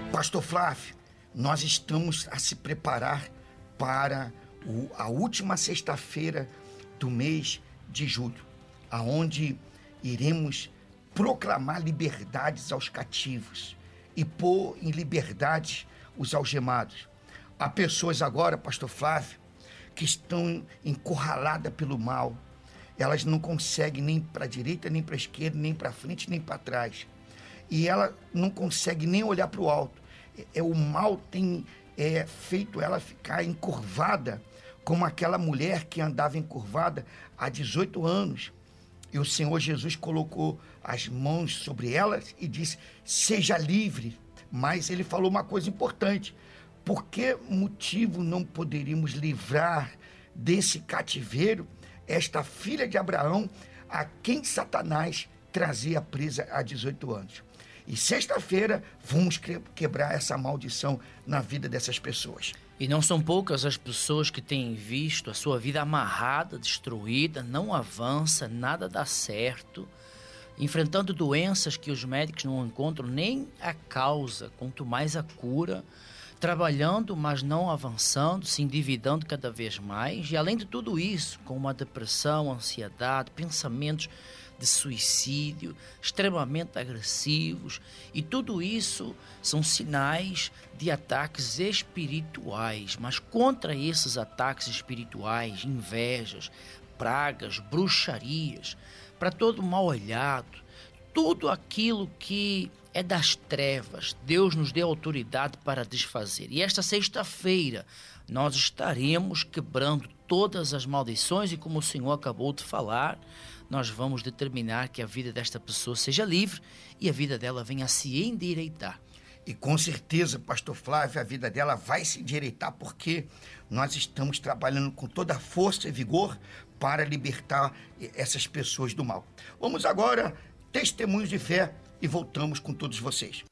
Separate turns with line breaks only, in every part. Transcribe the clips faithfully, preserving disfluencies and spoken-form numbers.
Pastor Flávio, nós estamos a se preparar para o, a última sexta-feira do mês de julho, aonde iremos proclamar liberdades aos cativos e pôr em liberdade os algemados. Há pessoas agora, Pastor Flávio, que estão encurraladas pelo mal. Elas não conseguem nem para a direita, nem para a esquerda, nem para frente, nem para trás. E ela não consegue nem olhar para o alto. É, o mal tem é, feito ela ficar encurvada, como aquela mulher que andava encurvada há dezoito anos. E o Senhor Jesus colocou as mãos sobre elas e disse, seja livre. Mas ele falou uma coisa importante. Por que motivo não poderíamos livrar desse cativeiro esta filha de Abraão, a quem Satanás trazia presa há dezoito anos? E sexta-feira vamos quebrar essa maldição na vida dessas pessoas.
E não são poucas as pessoas que têm visto a sua vida amarrada, destruída, não avança, nada dá certo, enfrentando doenças que os médicos não encontram nem a causa, quanto mais a cura, trabalhando, mas não avançando, se endividando cada vez mais, e além de tudo isso, com uma depressão, ansiedade, pensamentos de suicídio, extremamente agressivos, e tudo isso são sinais de ataques espirituais. Mas contra esses ataques espirituais, invejas, pragas, bruxarias, para todo mal olhado, tudo aquilo que é das trevas, Deus nos deu autoridade para desfazer. E esta sexta-feira nós estaremos quebrando todas as maldições e, como o Senhor acabou de falar, nós vamos determinar que a vida desta pessoa seja livre e a vida dela venha a se endireitar.
E com certeza, Pastor Flávio, a vida dela vai se endireitar, porque nós estamos trabalhando com toda a força e vigor para libertar essas pessoas do mal. Vamos agora, testemunhos de fé, e voltamos com todos vocês.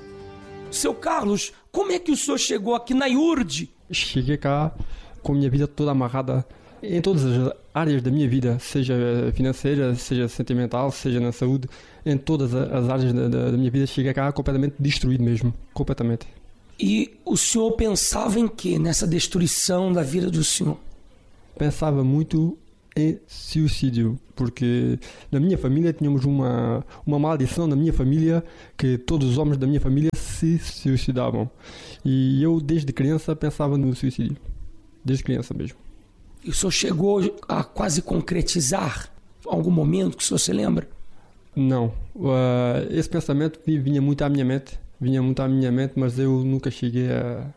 Seu Carlos, como é que o senhor chegou aqui na I U R D?
Cheguei cá com a minha vida toda amarrada em todas as áreas da minha vida, seja financeira, seja sentimental, seja na saúde, em todas as áreas da, da, da minha vida. Cheguei cá completamente destruído mesmo, completamente.
E o senhor pensava em quê nessa destruição da vida do senhor?
Pensava muito em suicídio, porque na minha família tínhamos uma, uma maldição na minha família, que todos os homens da minha família se suicidavam. E eu desde criança pensava no suicídio, desde criança mesmo.
E o senhor chegou a quase concretizar algum momento que o senhor se lembra?
Não, uh, esse pensamento vinha muito à minha mente, vinha muito à minha mente, mas eu nunca cheguei a,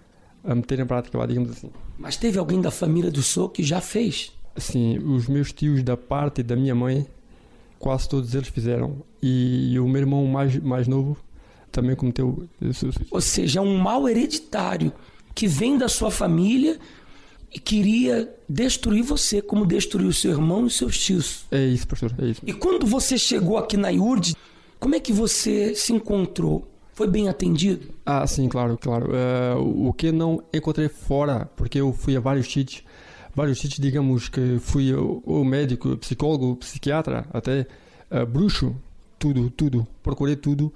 a meter em prática, digamos assim.
Mas teve alguém da família do senhor que já fez?
Sim, os meus tios da parte da minha mãe, quase todos eles fizeram. E, e o meu irmão mais, mais novo também cometeu suicídio.
Ou seja, é um mal hereditário que vem da sua família e queria destruir você, como destruiu seu irmão e seus tios.
É isso, pastor, é isso.
E quando você chegou aqui na I U R D, como é que você se encontrou? Foi bem atendido?
Ah, sim, claro, claro. Uh, o que não encontrei fora, porque eu fui a vários sítios, vários sítios, digamos que fui o, o médico, psicólogo, psiquiatra, até uh, bruxo, tudo, tudo, procurei tudo,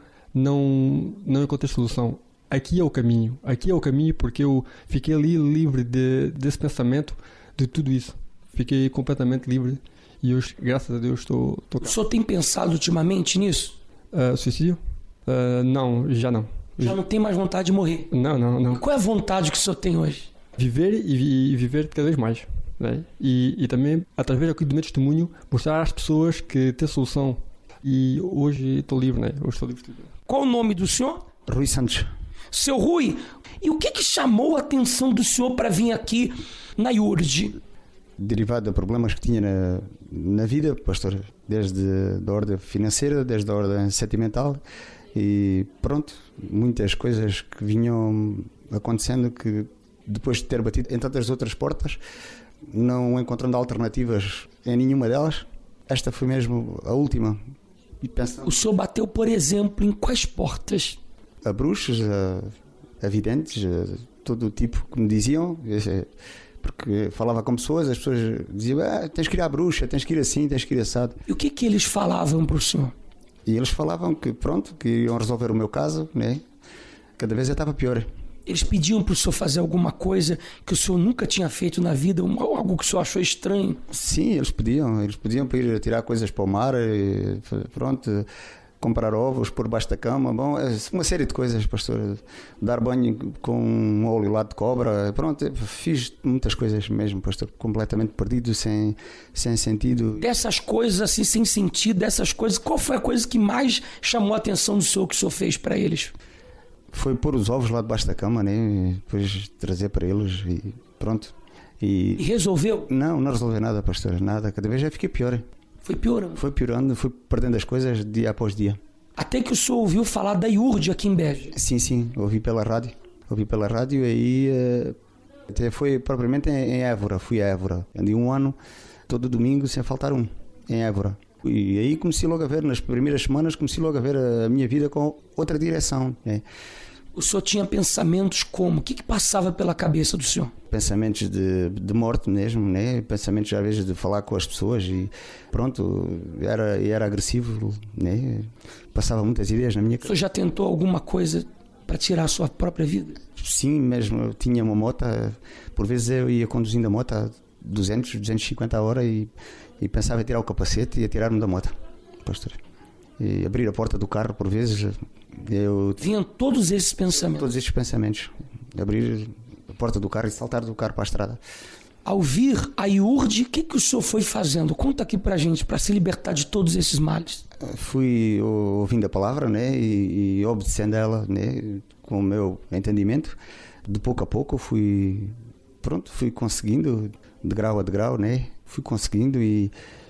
não, não encontrei solução. Aqui é o caminho, aqui é o caminho, porque eu fiquei ali livre de, desse pensamento, de tudo isso. Fiquei completamente livre e hoje, graças a Deus, estou... estou...
O senhor tem pensado ultimamente nisso?
Uh, suicídio? Uh, não, já não.
Já não tem mais vontade de morrer?
Não, não, não.
E qual é a vontade que o senhor tem hoje?
Viver e, e viver cada vez mais, né? e, e também, através aqui do meu testemunho, mostrar às pessoas que tem solução. E hoje estou livre, né? Hoje estou livre.
Qual o nome do senhor?
Rui Santos.
Seu Rui, e o que que chamou a atenção do senhor para vir aqui na I U R D?
Derivado de problemas que tinha na, na vida, pastor, desde a ordem financeira, desde a ordem sentimental, e pronto, muitas coisas que vinham acontecendo que depois de ter batido em tantas outras portas, não encontrando alternativas em nenhuma delas, esta foi mesmo a última. E pensando...
O senhor bateu, por exemplo, em quais portas?
A bruxos, a, a videntes, a todo o tipo que me diziam, porque falava com pessoas, as pessoas diziam, ah, tens que ir à bruxa, tens que ir assim, tens que ir assado.
E o que que eles falavam para o senhor?
E eles falavam que pronto, que iam resolver o meu caso, né? cada vez eu estava pior.
Eles pediam para o senhor fazer alguma coisa que o senhor nunca tinha feito na vida, algo que o senhor achou estranho?
Sim, eles pediam. Eles pediam para ir tirar coisas para o mar, e, pronto, comprar ovos por baixo da cama. Bom, uma série de coisas, pastor. Dar banho com um óleo lá de cobra. Pronto, fiz muitas coisas mesmo, pastor. Completamente perdido, sem, sem sentido.
Dessas coisas, assim, sem sentido, dessas coisas, qual foi a coisa que mais chamou a atenção do senhor, que o senhor fez para eles?
Foi pôr os ovos lá debaixo da cama, né? E depois trazer para eles e pronto. E...
e resolveu?
Não, não resolveu nada, pastor, nada. Cada vez já fiquei pior.
Foi piorando?
Foi piorando, fui perdendo as coisas dia após dia.
Até que o senhor ouviu falar da IURD aqui em Beja?
Sim, sim, ouvi pela rádio. Ouvi pela rádio e aí até foi propriamente em Évora, fui a Évora. Andei um ano, todo domingo, sem faltar um, em Évora. E aí comecei logo a ver, nas primeiras semanas, comecei logo a ver a minha vida com outra direção, né?
O senhor tinha pensamentos como? O que, que passava pela cabeça do senhor?
Pensamentos de, de morte mesmo, né? Pensamentos às vezes de falar com as pessoas e pronto, era, era agressivo, né? Passava muitas ideias na minha cabeça.
O senhor já tentou alguma coisa para tirar a sua própria vida?
Sim, mesmo, eu tinha uma moto, por vezes eu ia conduzindo a moto a duzentos, duzentos e cinquenta a hora e, e pensava em tirar o capacete e atirar-me da moto, pastor. E abrir a porta do carro por vezes. Eu...
Vinham todos esses pensamentos?
Todos esses pensamentos. Abrir a porta do carro e saltar do carro para a estrada.
Ao vir a IURD, o que, que o senhor foi fazendo? Conta aqui pra gente, para se libertar de todos esses males.
Fui ouvindo a palavra, né, e, e obedecendo a ela, né, com o meu entendimento. De pouco a pouco fui, pronto, fui conseguindo, de grau a de grau, né, fui conseguindo e...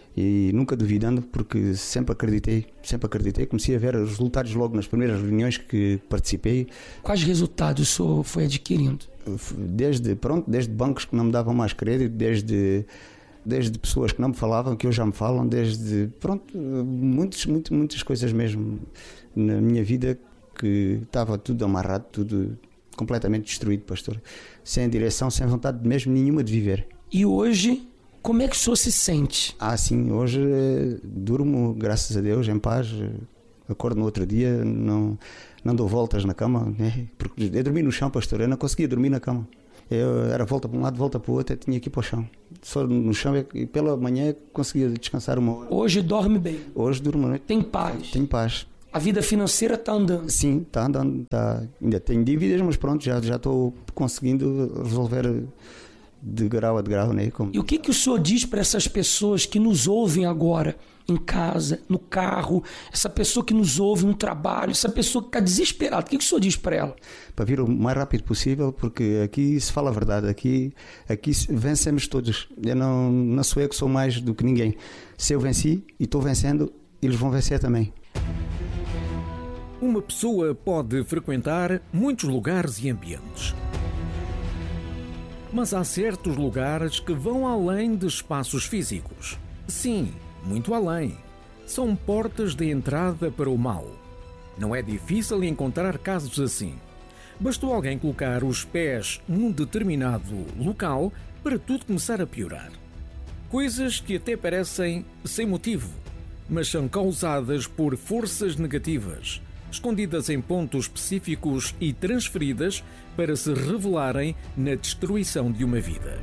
E nunca duvidando, porque sempre acreditei, sempre acreditei. Comecei a ver os resultados logo nas primeiras reuniões que participei.
Quais resultados o senhor foi adquirindo?
Desde, pronto, desde bancos que não me davam mais crédito, desde, desde pessoas que não me falavam, que hoje já me falam, desde, pronto, muitas, muitas, muitas coisas mesmo na minha vida que estava tudo amarrado, tudo completamente destruído, pastor. Sem direção, sem vontade mesmo nenhuma de viver.
E hoje... como é que o senhor se sente?
Ah, sim, hoje eh, durmo, graças a Deus, em paz. Acordo no outro dia, não, não dou voltas na cama, né? Porque eu dormi no chão, pastor, eu não conseguia dormir na cama. Eu era volta para um lado, volta para o outro, eu tinha que ir para o chão. Só no chão e pela manhã conseguia descansar uma hora.
Hoje dorme bem?
Hoje durmo à noite.
Tem paz?
Tem paz.
A vida financeira está andando?
Sim, está andando. Tá. Ainda tenho dívidas, mas pronto, já já estou conseguindo resolver de grau a de grau, né? Como...
E o que, que o senhor diz para essas pessoas que nos ouvem agora, em casa, no carro, essa pessoa que nos ouve no trabalho, essa pessoa que está desesperada, o que, que o senhor diz para ela?
Para vir o mais rápido possível, porque aqui se fala a verdade, aqui, aqui vencemos todos. Eu não, não sou eu que sou mais do que ninguém. Se eu venci e estou vencendo, eles vão vencer também.
Uma pessoa pode frequentar muitos lugares e ambientes. Mas há certos lugares que vão além de espaços físicos. Sim, muito além. São portas de entrada para o mal. Não é difícil encontrar casos assim. Bastou alguém colocar os pés num determinado local para tudo começar a piorar. Coisas que até parecem sem motivo, mas são causadas por forças negativas, escondidas em pontos específicos e transferidas para se revelarem na destruição de uma vida.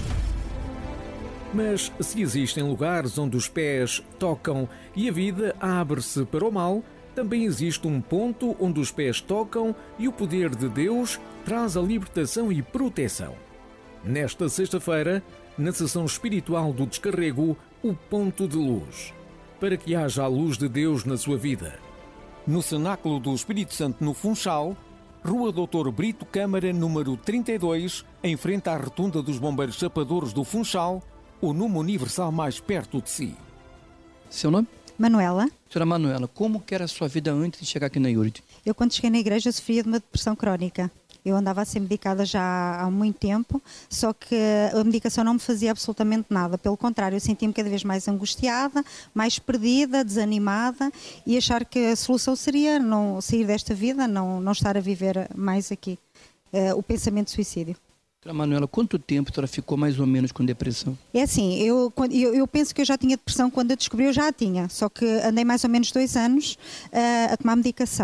Mas se existem lugares onde os pés tocam e a vida abre-se para o mal, também existe um ponto onde os pés tocam e o poder de Deus traz a libertação e proteção. Nesta sexta-feira, na sessão espiritual do Descarrego, o Ponto de Luz, para que haja a luz de Deus na sua vida. No Cenáculo do Espírito Santo, no Funchal, Rua doutor Brito Câmara, número trinta e dois, em frente à Rotunda dos Bombeiros Chapadores do Funchal, o número universal mais perto de si.
Seu nome?
Manuela.
Senhora Manuela, como que era a sua vida antes de chegar aqui na IURD?
Eu, quando cheguei na igreja, sofria de uma depressão crónica. Eu andava a ser medicada já há muito tempo, só que a medicação não me fazia absolutamente nada. Pelo contrário, eu sentia-me cada vez mais angustiada, mais perdida, desanimada e achar que a solução seria não sair desta vida, não, não estar a viver mais aqui. Uh, o pensamento de suicídio.
Senhora Manuela, quanto tempo a senhora ficou mais ou menos com depressão?
É assim, eu, eu, eu penso que eu já tinha depressão quando eu descobri, eu já a tinha, só que andei mais ou menos dois anos uh, a tomar medicação.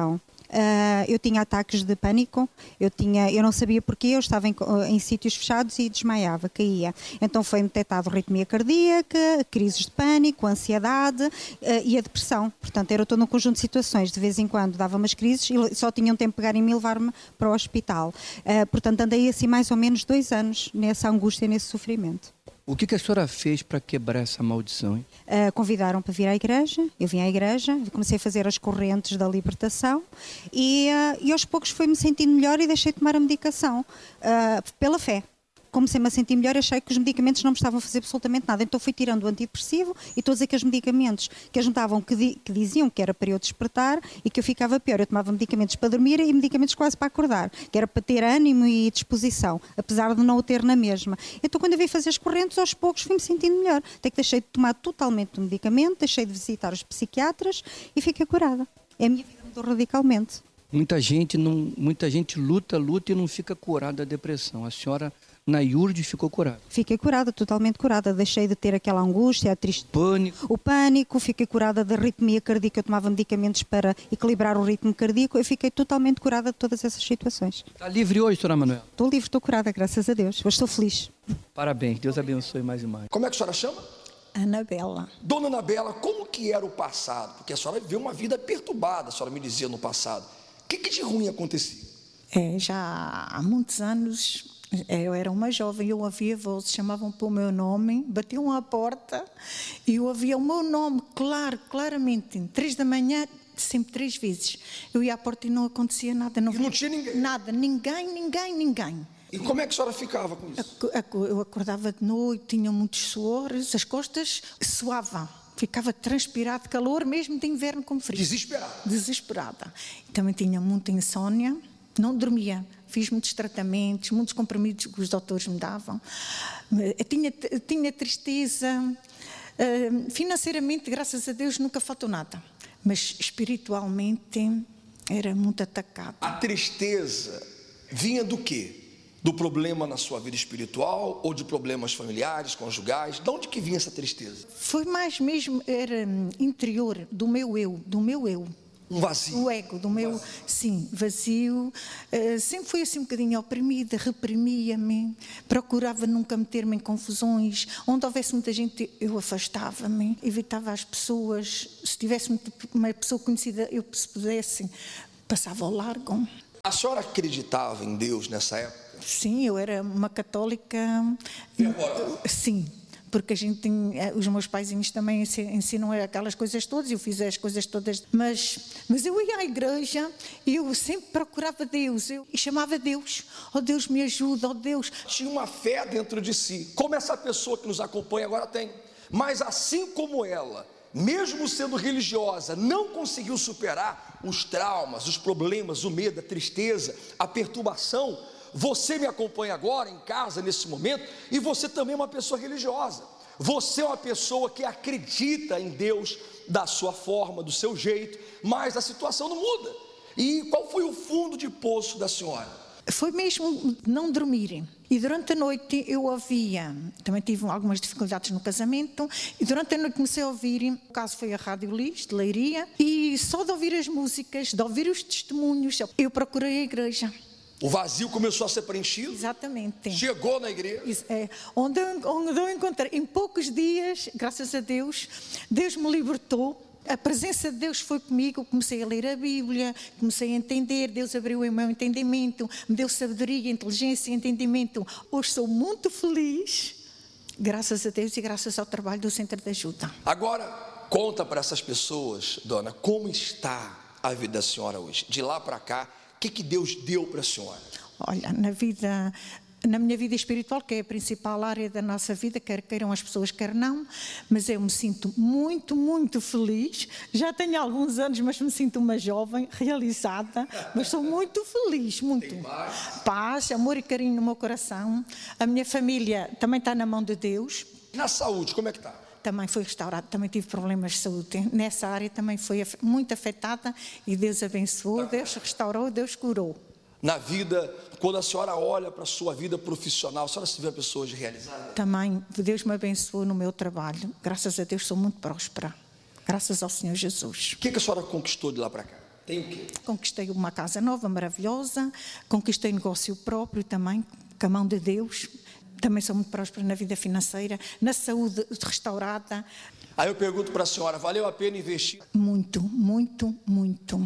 Uh, eu tinha ataques de pânico, eu, tinha, eu não sabia porquê, eu estava em, em sítios fechados e desmaiava, caía. Então foi-me detectado arritmia cardíaca, crises de pânico, ansiedade uh, e a depressão. Portanto, era todo um conjunto de situações. De vez em quando dava umas crises e só tinham tempo de pegar em mim e levar-me para o hospital. Uh, portanto, andei assim mais ou menos dois anos nessa angústia, nesse sofrimento.
O que, que a senhora fez para quebrar essa maldição? Hein?
Uh, convidaram para vir à igreja, eu vim à igreja, comecei a fazer as correntes da libertação e, uh, e aos poucos fui-me sentindo melhor e deixei de tomar a medicação uh, pela fé. Comecei-me a sentir melhor e achei que os medicamentos não me estavam a fazer absolutamente nada. Então fui tirando o antidepressivo e todos aqueles medicamentos que ajuntavam, que, di, que diziam que era para eu despertar e que eu ficava pior. Eu tomava medicamentos para dormir e medicamentos quase para acordar, que era para ter ânimo e disposição, apesar de não o ter na mesma. Então quando eu vim fazer as correntes, aos poucos fui-me sentindo melhor. Até que deixei de tomar totalmente o medicamento, deixei de visitar os psiquiatras e fiquei curada. É a minha vida mudou radicalmente.
Muita gente, não, muita gente luta, luta e não fica curada da depressão. A senhora... Na I U R D ficou curada?
Fiquei curada, totalmente curada. Deixei de ter aquela angústia, a tristeza,
pânico.
o pânico. Fiquei curada da arritmia cardíaca. Eu tomava medicamentos para equilibrar o ritmo cardíaco. Eu fiquei totalmente curada de todas essas situações.
Está livre hoje, doutora Manuela?
Estou livre, estou curada, graças a Deus. Hoje estou feliz.
Parabéns, Deus abençoe mais e mais.
Como é que a senhora chama?
Anabela.
Dona Anabela, como que era o passado? Porque a senhora viveu uma vida perturbada, a senhora me dizia no passado. O que, que de ruim acontecia?
É, já há muitos anos... Eu era uma jovem, eu ouvia vozes, chamavam para o meu nome, batiam à porta e eu ouvia o meu nome, claro, claramente, três da manhã, sempre três vezes. Eu ia à porta e não acontecia nada. Não,
e não tinha ninguém?
Nada, ninguém, ninguém, ninguém.
E como é que a senhora ficava com isso?
Eu acordava de noite, tinha muitos suores, as costas suavam. Ficava transpirado de calor, mesmo de inverno como frio.
Desesperada?
Desesperada. Também tinha muita insônia, não dormia. Fiz muitos tratamentos, muitos comprimidos que os doutores me davam. Eu tinha, tinha tristeza. Financeiramente, graças a Deus, nunca faltou nada. Mas espiritualmente era muito atacado.
A tristeza vinha do quê? Do problema na sua vida espiritual ou de problemas familiares, conjugais? De onde que vinha essa tristeza?
Foi mais mesmo, era interior, do meu eu, do meu eu.
Um vazio.
O ego, do meu, vazio. Sim, vazio. Uh, sempre fui assim um bocadinho oprimida, reprimia-me, procurava nunca meter-me em confusões. Onde houvesse muita gente, eu afastava-me, evitava as pessoas. Se tivesse uma pessoa conhecida, eu, se pudesse, passava ao largo.
A senhora acreditava em Deus nessa época?
Sim, eu era uma católica.
Fervorosa?
Sim. Porque a gente tem, os meus paizinhos também ensinam aquelas coisas todas, eu fiz as coisas todas, mas, mas eu ia à igreja e eu sempre procurava Deus, eu, e chamava Deus, oh Deus me ajuda, oh Deus.
Tinha uma fé dentro de si, como essa pessoa que nos acompanha agora tem, mas assim como ela, mesmo sendo religiosa, não conseguiu superar os traumas, os problemas, o medo, a tristeza, a perturbação. Você me acompanha agora em casa, nesse momento, e você também é uma pessoa religiosa. Você é uma pessoa que acredita em Deus da sua forma, do seu jeito, mas a situação não muda. E qual foi o fundo de poço da senhora?
Foi mesmo não dormir. E durante a noite eu ouvia, também tive algumas dificuldades no casamento, e durante a noite comecei a ouvir, o caso foi a Rádio Lis, de Leiria, e só de ouvir as músicas, de ouvir os testemunhos, eu procurei a igreja.
O vazio começou a ser preenchido?
Exatamente.
Chegou na igreja?
Isso, é, onde, onde eu encontrei, em poucos dias, graças a Deus, Deus me libertou. A presença de Deus foi comigo, comecei a ler a Bíblia, comecei a entender, Deus abriu o meu entendimento, me deu sabedoria, inteligência e entendimento. Hoje sou muito feliz, graças a Deus e graças ao trabalho do Centro de Ajuda.
Agora, conta para essas pessoas, dona, como está a vida da senhora hoje? De lá para cá, o que, que Deus deu para a senhora?
Olha, na vida, na minha vida espiritual, que é a principal área da nossa vida, quer queiram as pessoas, quer não, mas eu me sinto muito, muito feliz. Já tenho alguns anos, mas me sinto uma jovem, realizada, mas sou muito feliz, muito.
Paz.
Paz, amor e carinho no meu coração. A minha família também está na mão de Deus.
Na saúde, como é que está?
Também foi restaurado, também tive problemas de saúde. Nessa área também foi muito afetada e Deus abençoou, Deus restaurou, Deus curou.
Na vida, quando a senhora olha para a sua vida profissional, a senhora se vê pessoas realizadas?
Também, Deus me abençoou no meu trabalho. Graças a Deus sou muito próspera. Graças ao Senhor Jesus.
O que, que a senhora conquistou de lá para cá? Tem o quê?
Conquistei uma casa nova, maravilhosa, conquistei negócio próprio também, com a mão de Deus. Também sou muito próspera na vida financeira, na saúde restaurada.
Aí eu pergunto para a senhora, valeu a pena investir?
Muito, muito, muito.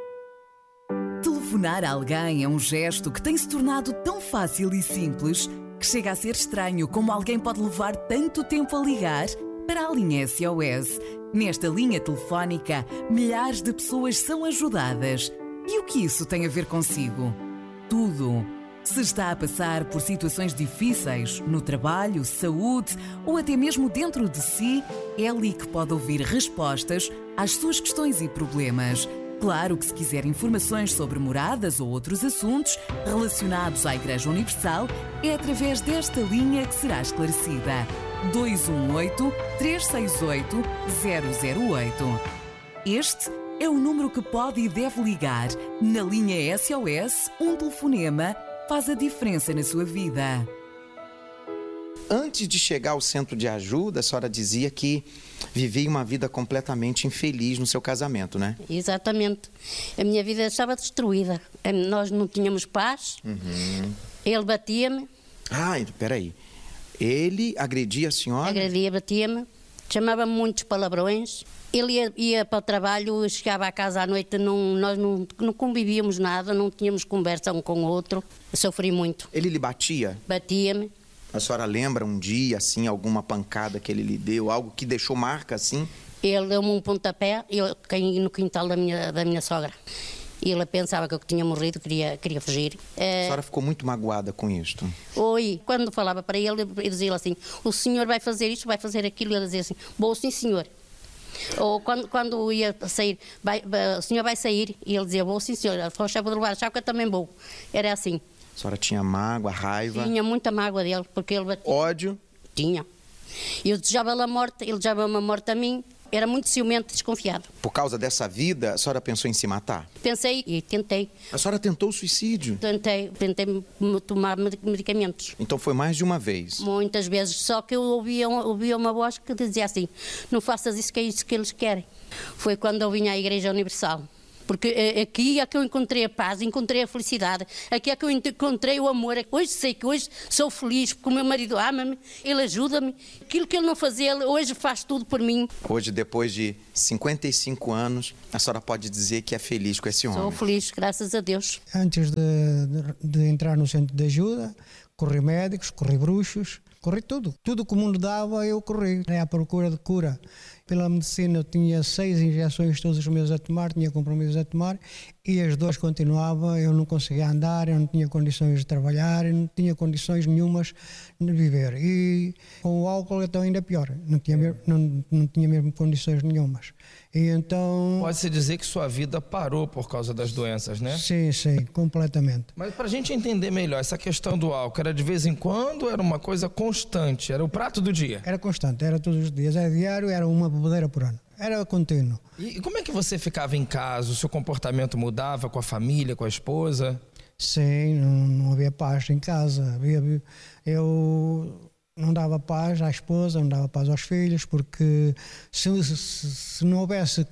Telefonar a alguém é um gesto que tem se tornado tão fácil e simples que chega a ser estranho como alguém pode levar tanto tempo a ligar para a linha S O S. Nesta linha telefónica, milhares de pessoas são ajudadas. E o que isso tem a ver consigo? Tudo. Se está a passar por situações difíceis, no trabalho, saúde ou até mesmo dentro de si, é ali que pode ouvir respostas às suas questões e problemas. Claro que se quiser informações sobre moradas ou outros assuntos relacionados à Igreja Universal, é através desta linha que será esclarecida. dois um oito, três seis oito, zero zero oito. Este é o número que pode e deve ligar. Na linha S O S, um telefonema faz a diferença na sua vida.
Antes de chegar ao centro de ajuda, a senhora dizia que vivia uma vida completamente infeliz no seu casamento, né?
Exatamente. A minha vida estava destruída. Nós não tínhamos paz.
Uhum.
Ele batia-me.
Ah, peraí. Ele agredia a senhora?
Agredia, batia-me. Chamava-me muitos palavrões. Ele ia, ia para o trabalho, chegava à casa à noite, não, nós não, não convivíamos nada, não tínhamos conversa um com o outro. Eu sofri muito.
Ele lhe batia?
Batia-me.
A senhora lembra um dia, assim, alguma pancada que ele lhe deu, algo que deixou marca, assim?
Ele deu-me um pontapé e eu caí no quintal da minha, da minha sogra. E ele pensava que eu tinha morrido, queria, queria fugir.
A senhora ficou muito magoada com isto?
Oi, quando falava para ele, eu dizia assim, o senhor vai fazer isto, vai fazer aquilo, ele dizia assim, bom, sim senhor. Ou quando, quando ia sair, vai, o senhor vai sair, e ele dizia, vou sim senhor, foi o chefe de levar a chave que eu também vou. Era assim.
A senhora tinha mágoa, raiva?
Tinha muita mágoa dele, porque ele batia.
Ódio?
Tinha. Eu desejava-lhe a morte, ele desejava-me a morte a mim. Era muito ciumento e desconfiado.
Por causa dessa vida, a senhora pensou em se matar?
Pensei e tentei.
A senhora tentou o suicídio?
Tentei, tentei tomar medicamentos.
Então foi mais de uma vez?
Muitas vezes, só que eu ouvia, ouvia uma voz que dizia assim, não faças isso que é isso que eles querem. Foi quando eu vim à Igreja Universal. Porque aqui é que eu encontrei a paz, encontrei a felicidade, aqui é que eu encontrei o amor. Hoje sei que hoje sou feliz porque o meu marido ama-me, ele ajuda-me. Aquilo que ele não fazia, ele hoje faz tudo por mim.
Hoje, depois de cinquenta e cinco anos, a senhora pode dizer que é feliz com esse homem?
Sou feliz, graças a Deus.
Antes de, de, de entrar no centro de ajuda, corri médicos, corri bruxos, corri tudo. Tudo que o mundo dava, eu corri. É à procura de cura. Pela medicina eu tinha seis injeções todos os meses a tomar, tinha compromissos a tomar e as dores continuavam, eu não conseguia andar, eu não tinha condições de trabalhar, eu não tinha condições nenhumas de viver. E com o álcool então ainda pior, não tinha mesmo, não, não tinha mesmo condições nenhumas. E então...
Pode-se dizer que sua vida parou por causa das doenças, né?
Sim, sim, completamente.
Mas para a gente entender melhor, essa questão do álcool, era de vez em quando ou era uma coisa constante? Era o prato do dia?
Era constante, era todos os dias, era diário, era uma bebedeira por ano. Era contínuo.
E como é que você ficava em casa? O seu comportamento mudava com a família, com a esposa?
Sim, não, não havia paz em casa. Havia, eu... não dava paz à esposa, não dava paz aos filhos, porque se, se, se não houvesse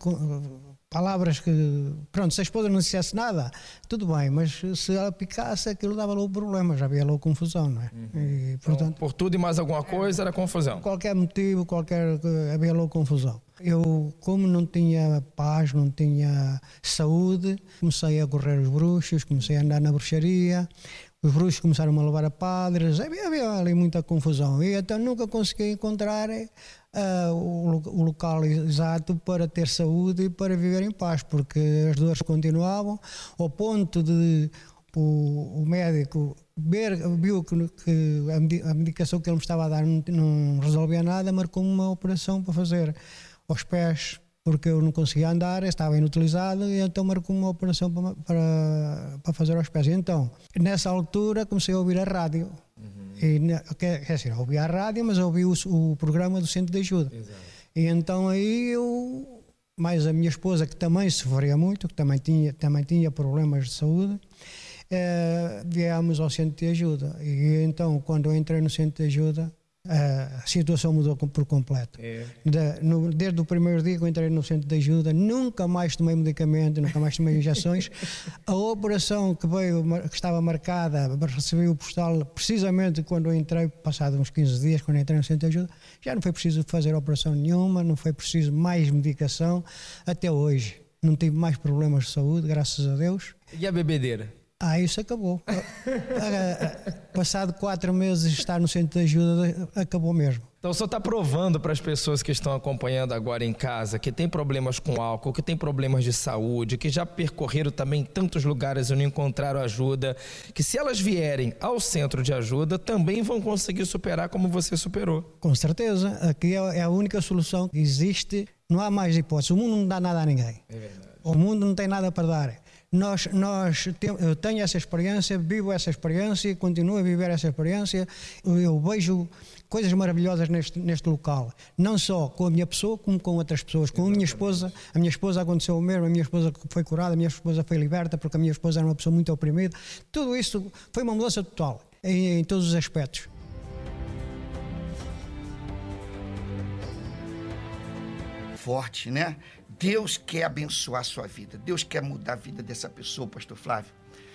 palavras que... Pronto, se a esposa não dissesse nada, tudo bem, mas se ela picasse, aquilo dava logo problemas, havia logo confusão, não é?
Uhum.
E, portanto,
então, por tudo e mais alguma coisa era confusão?
Qualquer motivo, qualquer... havia logo confusão. Eu, como não tinha paz, não tinha saúde, comecei a correr os bruxos, comecei a andar na bruxaria. Os bruxos começaram a levar a padres, havia, havia ali muita confusão. E então nunca consegui encontrar uh, o, o local exato para ter saúde e para viver em paz, porque as dores continuavam, ao ponto de o, o médico ver, viu que, que a medicação que ele me estava a dar não, não resolvia nada, marcou-me uma operação para fazer aos pés, porque eu não conseguia andar, estava inutilizado, e então marcou uma operação para, para, para fazer aos pés. E então, nessa altura, comecei a ouvir a rádio. Uhum. E, quer, quer dizer, ouvi a rádio, mas ouvi o, o programa do Centro de Ajuda. Exato. E então aí eu, mais a minha esposa, que também sofria muito, que também tinha, também tinha problemas de saúde, eh, viemos ao Centro de Ajuda. E então, quando eu entrei no Centro de Ajuda, a situação mudou por completo. É. De, no, desde o primeiro dia que eu entrei no centro de ajuda, nunca mais tomei medicamento, nunca mais tomei injeções. A operação que veio, que estava marcada, recebi o postal precisamente quando eu entrei, passado uns quinze dias, quando eu entrei no centro de ajuda, já não foi preciso fazer operação nenhuma, não foi preciso mais medicação, até hoje. Não tive mais problemas de saúde, graças a Deus.
E a bebedeira?
Ah, isso acabou. Passado quatro meses de estar no centro de ajuda, acabou mesmo.
Então o senhor está provando para as pessoas que estão acompanhando agora em casa, que tem problemas com álcool, que tem problemas de saúde, que já percorreram também tantos lugares e não encontraram ajuda, que se elas vierem ao centro de ajuda, também vão conseguir superar como você superou.
Com certeza. Aqui é a única solução que existe. Não há mais hipótese. O mundo não dá nada a ninguém. É verdade. O mundo não tem nada para dar. Nós, nós, eu tenho essa experiência, vivo essa experiência, continuo a viver essa experiência. Eu vejo coisas maravilhosas neste, neste local, não só com a minha pessoa, como com outras pessoas. Com a minha esposa, a minha esposa aconteceu o mesmo, a minha esposa foi curada, a minha esposa foi liberta, porque a minha esposa era uma pessoa muito oprimida. Tudo isso foi uma mudança total, em, em todos os aspectos.
Forte, né? Deus quer abençoar a sua vida, Deus quer mudar a vida dessa pessoa, pastor Flávio.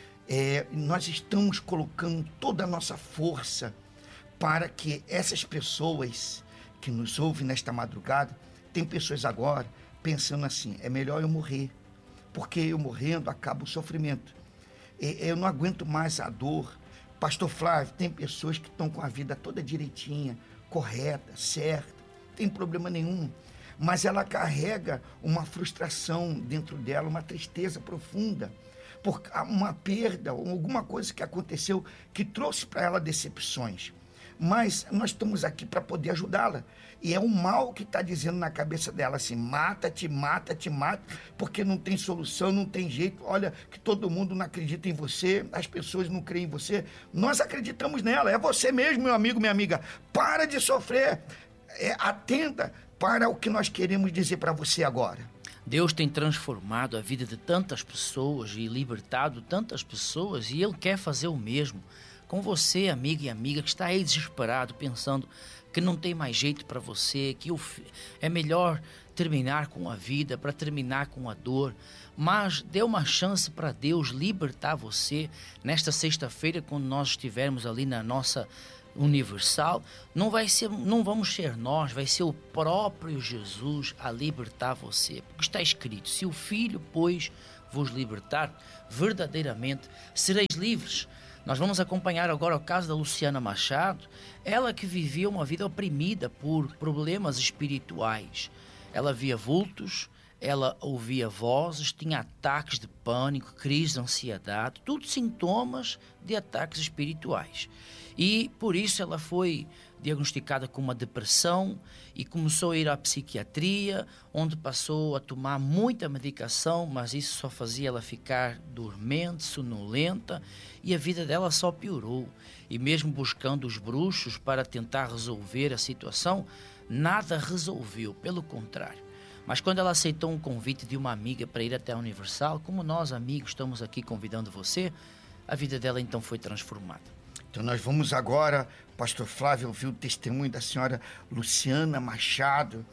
É, nós estamos colocando toda a nossa força para que essas pessoas que nos ouvem nesta madrugada, tem pessoas agora pensando assim, é melhor eu morrer, porque eu morrendo acaba o sofrimento. É, eu não aguento mais a dor. Pastor Flávio, tem pessoas que estão com a vida toda direitinha, correta, certa, não tem problema nenhum. Mas ela carrega uma frustração dentro dela, uma tristeza profunda, por uma perda ou alguma coisa que aconteceu que trouxe para ela decepções. Mas nós estamos aqui para poder ajudá-la. E é o mal que está dizendo na cabeça dela assim, mata-te, mata-te, mata, porque não tem solução, não tem jeito. Olha que todo mundo não acredita em você, as pessoas não creem em você. Nós acreditamos nela, é você mesmo, meu amigo, minha amiga. Para de sofrer, é, atenda para o que nós queremos dizer para você agora.
Deus tem transformado a vida de tantas pessoas e libertado tantas pessoas, e Ele quer fazer o mesmo com você, amigo e amiga, que está aí desesperado, pensando que não tem mais jeito para você, que é melhor terminar com a vida, para terminar com a dor. Mas dê uma chance para Deus libertar você nesta sexta-feira, quando nós estivermos ali na nossa Universal. Não vai ser, não vamos ser nós, vai ser o próprio Jesus a libertar você, porque está escrito, se o Filho, pois, vos libertar, verdadeiramente sereis livres. Nós vamos acompanhar agora o caso da Luciana Machado, ela que vivia uma vida oprimida por problemas espirituais. Ela via vultos, ela ouvia vozes, tinha ataques de pânico, crise de ansiedade, tudo sintomas de ataques espirituais. E por isso ela foi diagnosticada com uma depressão e começou a ir à psiquiatria, onde passou a tomar muita medicação, mas isso só fazia ela ficar dormente, sonolenta, e a vida dela só piorou. E mesmo buscando os bruxos para tentar resolver a situação, nada resolveu, pelo contrário. Mas quando ela aceitou um convite de uma amiga para ir até a Universal, como nós amigos estamos aqui convidando você, a vida dela então foi transformada.
Então nós vamos agora, pastor Flávio, ouvir o testemunho da senhora Luciana Machado,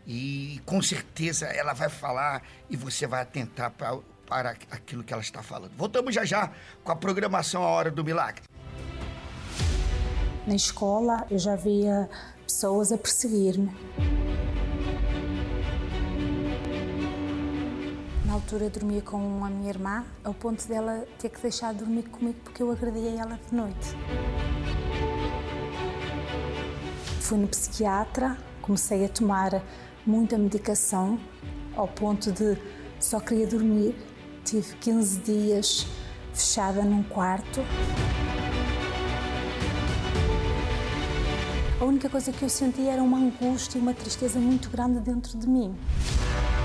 e com certeza ela vai falar e você vai atentar para, para aquilo que ela está falando. Voltamos já já com a programação A Hora do Milagre.
Na escola eu já via pessoas a perseguir-me. Na altura eu dormia com a minha irmã, ao ponto dela ter que deixar de dormir comigo porque eu agredi ela de noite. Fui no psiquiatra, comecei a tomar muita medicação, ao ponto de só queria dormir. Tive quinze dias fechada num quarto. A única coisa que eu sentia era uma angústia e uma tristeza muito grande dentro de mim.